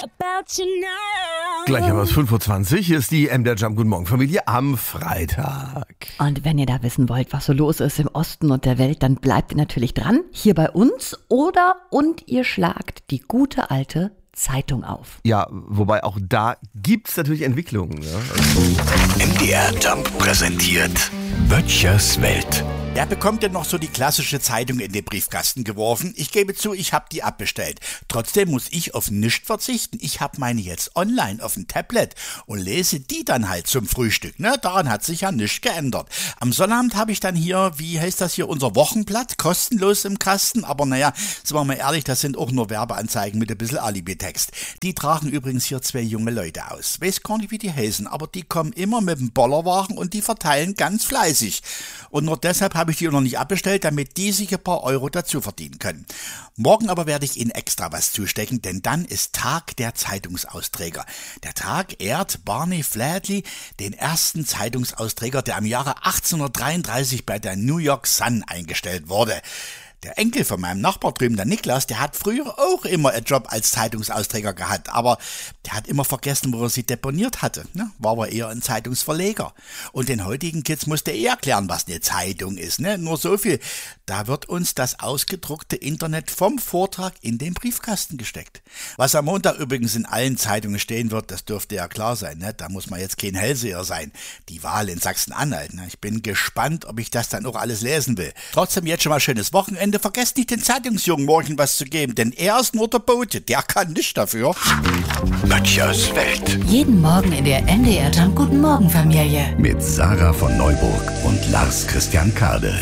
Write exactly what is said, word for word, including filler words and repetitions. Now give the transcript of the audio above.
Gleich haben wir es fünf Uhr zwanzig. Hier ist die M D R Jump Guten Morgen Familie am Freitag. Und wenn ihr da wissen wollt, was so los ist im Osten und der Welt, dann bleibt ihr natürlich dran, hier bei uns, oder und ihr schlagt die gute alte Zeitung auf. Ja, wobei auch da gibt es natürlich Entwicklungen. Ne? M D R Jump präsentiert Böttchers Welt. Wer bekommt denn noch so die klassische Zeitung in den Briefkasten geworfen? Ich gebe zu, ich habe die abbestellt. Trotzdem muss ich auf nichts verzichten. Ich habe meine jetzt online auf dem Tablet und lese die dann halt zum Frühstück. Ne? Daran hat sich ja nichts geändert. Am Sonnabend habe ich dann hier, wie heißt das hier, unser Wochenblatt, kostenlos im Kasten. Aber naja, sind wir mal ehrlich, das sind auch nur Werbeanzeigen mit ein bisschen Alibi-Text. Die tragen übrigens hier zwei junge Leute aus. Weiß gar nicht, wie die heißen, aber die kommen immer mit dem Bollerwagen und die verteilen ganz fleißig. Und nur deshalb habe ich die noch nicht abbestellt, damit die sich ein paar Euro dazu verdienen können. Morgen aber werde ich Ihnen extra was zustecken, denn dann ist Tag der Zeitungsausträger. Der Tag ehrt Barney Flatley, den ersten Zeitungsausträger, der im Jahre achtzehnhundertdreiunddreißig bei der New York Sun eingestellt wurde. Der Enkel von meinem Nachbar drüben, der Niklas, der hat früher auch immer einen Job als Zeitungsausträger gehabt, aber der hat immer vergessen, wo er sie deponiert hatte. Ne? War aber eher ein Zeitungsverleger. Und den heutigen Kids musste er erklären, was eine Zeitung ist. Ne? Nur so viel. Da wird uns das ausgedruckte Internet vom Vortrag in den Briefkasten gesteckt. Was am Montag übrigens in allen Zeitungen stehen wird, das dürfte ja klar sein. Ne? Da muss man jetzt kein Hellseher sein. Die Wahl in Sachsen-Anhalt. Ne? Ich bin gespannt, ob ich das dann auch alles lesen will. Trotzdem jetzt schon mal schönes Wochenende. Vergesst nicht, den Zeitungsjungen morgen was zu geben, denn er ist nur der Bote. Der kann nicht dafür. Böttchers Welt. Jeden Morgen in der M D R Jump Guten Morgen Familie. Mit Sarah von Neuburg und Lars Christian Kade.